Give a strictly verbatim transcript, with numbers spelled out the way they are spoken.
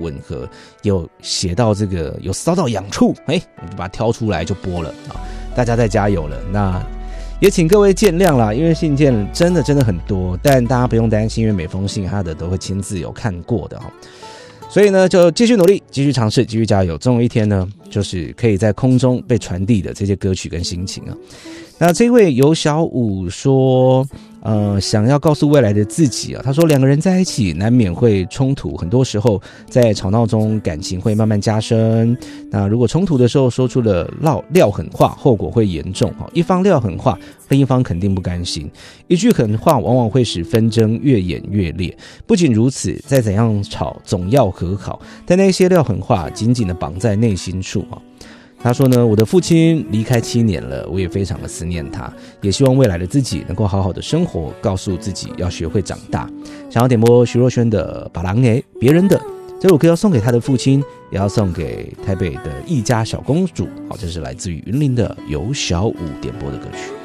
吻合，有写到这个有骚到痒处，哎，我们就把它挑出来就播了啊！大家再加油了，那也请各位见谅啦，因为信件真的真的很多，但大家不用担心，因为每封信他的都会亲自有看过的哈。所以呢，就继续努力，继续尝试，继续加油，总有一天呢，就是可以在空中被传递的这些歌曲跟心情啊。那这位尤小五说，呃，想要告诉未来的自己啊，他说两个人在一起难免会冲突，很多时候在吵闹中感情会慢慢加深。那如果冲突的时候说出了撂撂狠话，后果会严重哈。一方撂狠话，另一方肯定不甘心，一句狠话往往会使纷争越演越烈。不仅如此，再怎样吵总要和好，但那些撂狠话紧紧的绑在内心处啊。他说呢，我的父亲离开七年了，我也非常的思念他，也希望未来的自己能够好好的生活，告诉自己要学会长大。想要点播徐若瑄的《把郎诶》，别人的这首歌要送给他的父亲，也要送给台北的一家小公主。好，这是来自于云林的尤小五点播的歌曲。